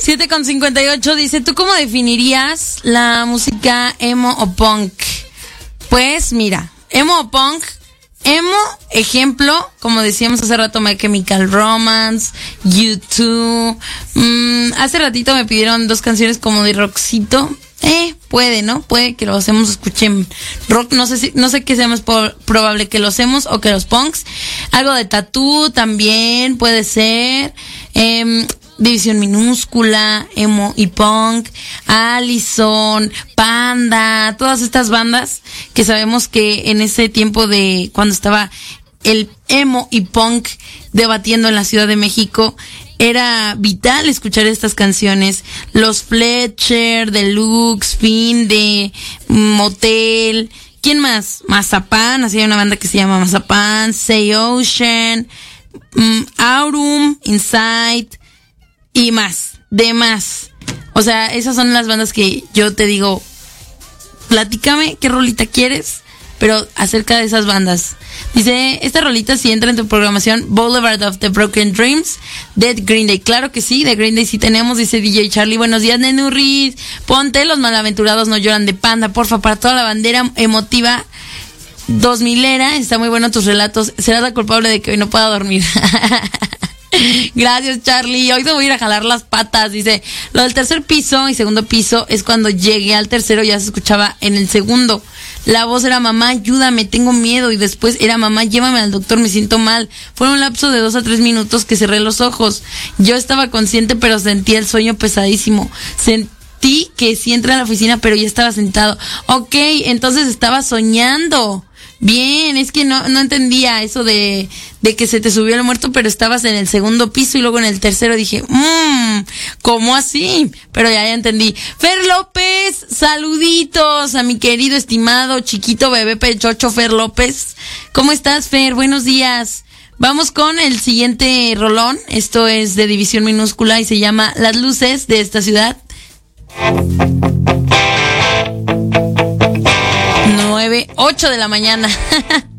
7:58 dice, ¿tú cómo definirías la música emo o punk? Pues mira, emo o punk, emo, ejemplo, como decíamos hace rato, My Chemical Romance, U2, hace ratito me pidieron 2 canciones como de rockcito. Puede, ¿no? Puede que lo hacemos, escuchen rock, no sé qué sea más probable, que los emos o que los punks. Algo de Tatú también puede ser. División Minúscula, emo y punk, Allison, Panda, todas estas bandas que sabemos que en ese tiempo de cuando estaba el emo y punk debatiendo en la Ciudad de México, era vital escuchar estas canciones. Los Fletcher, Deluxe, Finde, Motel, ¿quién más? Mazapán, así hay una banda que se llama Mazapán, Say Ocean, Aurum, Inside y demás. O sea, esas son las bandas que yo te digo, platícame qué rolita quieres, pero acerca de esas bandas. Dice, esta rolita sí entra en tu programación, Boulevard of the Broken Dreams, de Green Day. Claro que sí, de Green Day sí tenemos, dice DJ Charlie. Buenos días, Nenurris. Ponte Los Malaventurados No Lloran de Panda, porfa, para toda la bandera emotiva 2000era. Está muy bueno tus relatos. Serás la culpable de que hoy no pueda dormir. Gracias, Charlie. Hoy te voy a ir a jalar las patas. Dice, lo del tercer piso y segundo piso es cuando llegué al tercero, ya se escuchaba en el segundo. La voz era, mamá, ayúdame, tengo miedo. Y después era, mamá, llévame al doctor, me siento mal. Fue un lapso de 2 a 3 minutos que cerré los ojos. Yo estaba consciente, pero sentí el sueño pesadísimo. Sentí que sí entré a la oficina, pero ya estaba sentado. Ok, entonces estaba soñando. Bien, es que no entendía eso de que se te subió el muerto, pero estabas en el segundo piso y luego en el tercero. Dije, ¿cómo así? Pero ya entendí. Fer López, saluditos a mi querido, estimado, chiquito, bebé pechocho Fer López. ¿Cómo estás, Fer? Buenos días. Vamos con el siguiente rolón. Esto es de División Minúscula y se llama Las Luces de esta Ciudad. 9:08 de la mañana.